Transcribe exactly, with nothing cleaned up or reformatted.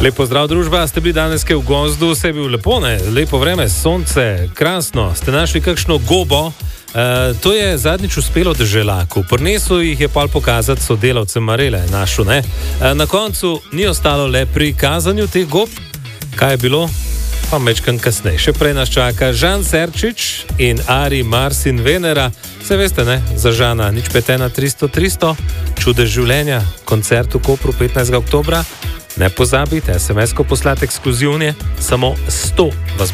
Lepo zdrav, družba, ste bili danes kaj v gozdu, vse je bilo lepo, ne? Lepo vreme, sonce, krasno, ste našli kakšno gobo. Uh, to je zadnjič uspelo deželaku, prinesel jih je pol pokazati sodelavcem Marele, našo, ne? Uh, na koncu ni ostalo le pri kazanju teh gob, kaj je bilo, pa mečkan kasneje. Še prej nas čaka Žan Serčič in Ari Marsin Venera, se veste, ne, za Žana, nič petena tristo tristo, čudež življenja, koncert v Kopru petnajstega oktobra. Ne pozabite, es em es-ko poslati ekskluzivnje, samo sto vas